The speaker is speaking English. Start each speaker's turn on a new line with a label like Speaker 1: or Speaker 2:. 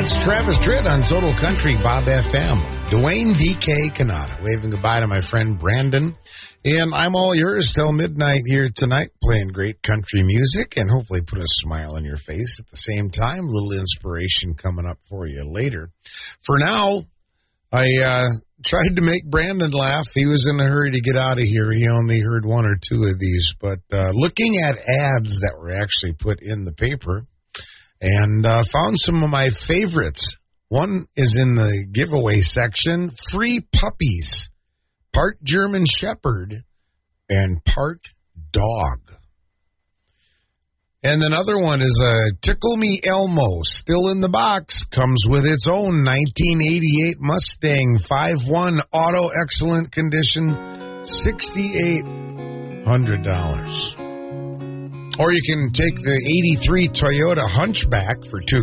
Speaker 1: It's Travis Tritt on Total Country Bob FM. Dwayne DK Canada waving goodbye to my friend Brandon. And I'm all yours till midnight here tonight, playing great country music and hopefully put a smile on your face at the same time. A little inspiration coming up for you later. For now, I tried to make Brandon laugh. He was in a hurry to get out of here. He only heard one or two of these. But looking at ads that were actually put in the paper, and found some of my favorites. One is in the giveaway section. Free puppies. Part German Shepherd and part dog. And another one is a Tickle Me Elmo. Still in the box. Comes with its own 1988 Mustang 5.1 auto excellent condition. $6,800. Or you can take the 83 Toyota Hunchback for $2,000